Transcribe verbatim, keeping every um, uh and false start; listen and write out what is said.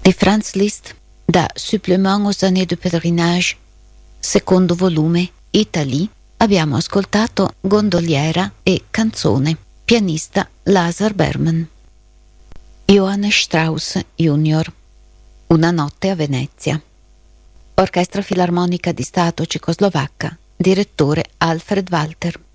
di Franz Liszt, da Supplément aux années de pèlerinage, secondo volume, Italie, abbiamo ascoltato Gondoliera e Canzone, pianista Lazar Berman. Johannes Strauss junior, Una notte a Venezia. Orchestra Filarmonica di Stato Cecoslovacca, direttore Alfred Walter.